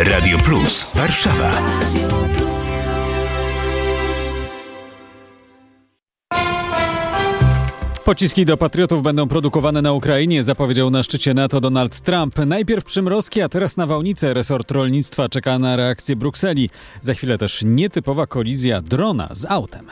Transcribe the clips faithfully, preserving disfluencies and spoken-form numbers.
Radio Plus, Warszawa. Pociski do Patriotów będą produkowane na Ukrainie, zapowiedział na szczycie NATO Donald Trump. Najpierw przymrozki, a teraz nawałnice. Resort rolnictwa czeka na reakcję Brukseli. Za chwilę też nietypowa kolizja drona z autem.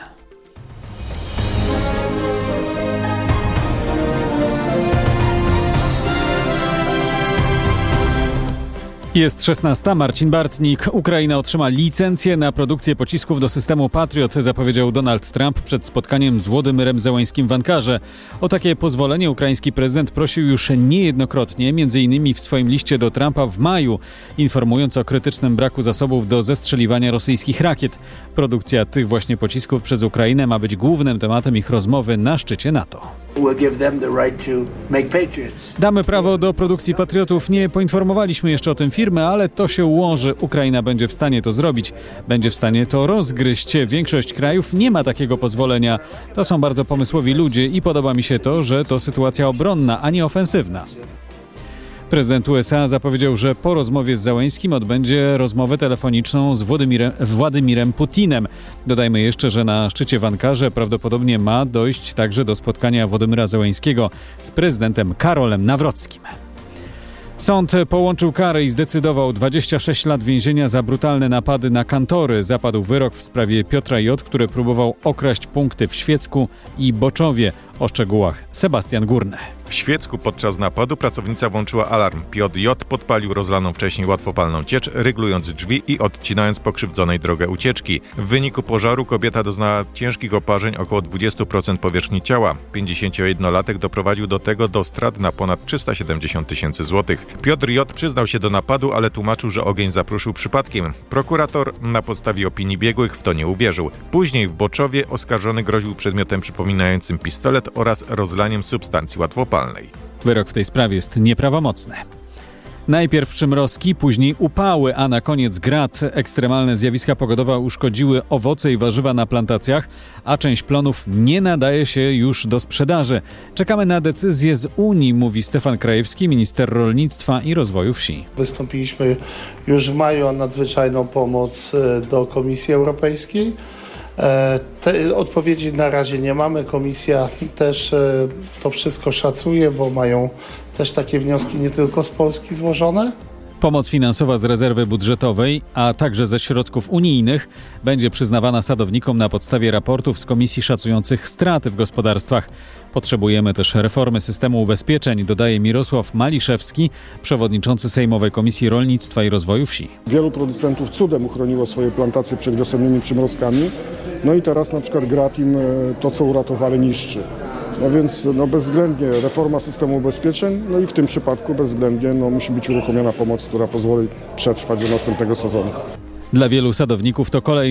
Jest szesnasta. Marcin Bartnik. Ukraina otrzyma licencję na produkcję pocisków do systemu Patriot, zapowiedział Donald Trump przed spotkaniem z Włodymyrem Zełańskim w Ankarze. O takie pozwolenie ukraiński prezydent prosił już niejednokrotnie, między innymi w swoim liście do Trumpa w maju, informując o krytycznym braku zasobów do zestrzeliwania rosyjskich rakiet. Produkcja tych właśnie pocisków przez Ukrainę ma być głównym tematem ich rozmowy na szczycie NATO. Damy prawo do produkcji Patriotów. Nie poinformowaliśmy jeszcze o tym firmy, ale to się ułoży. Ukraina będzie w stanie to zrobić. Będzie w stanie to rozgryźć. Większość krajów nie ma takiego pozwolenia. To są bardzo pomysłowi ludzie i podoba mi się to, że to sytuacja obronna, a nie ofensywna. Prezydent U S A zapowiedział, że po rozmowie z Zełańskim odbędzie rozmowę telefoniczną z Władimirem, Władimirem Putinem. Dodajmy jeszcze, że na szczycie w Ankarze prawdopodobnie ma dojść także do spotkania Władimira Zełańskiego z prezydentem Karolem Nawrockim. Sąd połączył kary i zdecydował dwadzieścia sześć lat więzienia za brutalne napady na kantory. Zapadł wyrok w sprawie Piotra J., który próbował okraść punkty w Świecku i Boczowie. O szczegółach Sebastian Górny. W Świecku podczas napadu pracownica włączyła alarm. Piotr J. podpalił rozlaną wcześniej łatwopalną ciecz, ryglując drzwi i odcinając pokrzywdzonej drogę ucieczki. W wyniku pożaru kobieta doznała ciężkich oparzeń, około dwadzieścia procent powierzchni ciała. pięćdziesięciojednolatek doprowadził do tego do strat na ponad trzysta siedemdziesiąt tysięcy złotych. Piotr J. przyznał się do napadu, ale tłumaczył, że ogień zapruszył przypadkiem. Prokurator na podstawie opinii biegłych w to nie uwierzył. Później w Boczowie oskarżony groził przedmiotem przypominającym pistolet oraz rozlaniem substancji łatwopalnej. Wyrok w tej sprawie jest nieprawomocny. Najpierw przymrozki, później upały, a na koniec grad. Ekstremalne zjawiska pogodowe uszkodziły owoce i warzywa na plantacjach, a część plonów nie nadaje się już do sprzedaży. Czekamy na decyzję z Unii, mówi Stefan Krajewski, minister rolnictwa i rozwoju wsi. Wystąpiliśmy już w maju o nadzwyczajną pomoc do Komisji Europejskiej. Te odpowiedzi na razie nie mamy. Komisja też to wszystko szacuje, bo mają też takie wnioski nie tylko z Polski złożone. Pomoc finansowa z rezerwy budżetowej, a także ze środków unijnych będzie przyznawana sadownikom na podstawie raportów z komisji szacujących straty w gospodarstwach. Potrzebujemy też reformy systemu ubezpieczeń, dodaje Mirosław Maliszewski, przewodniczący Sejmowej Komisji Rolnictwa i Rozwoju Wsi. Wielu producentów cudem uchroniło swoje plantacje przed wiosennymi przymrozkami, no i teraz na przykład grat im to, co uratowali, niszczy. No więc no bezwzględnie reforma systemu ubezpieczeń, no i w tym przypadku bezwzględnie no, musi być uruchomiona pomoc, która pozwoli przetrwać do następnego sezonu. Dla wielu sadowników to kolej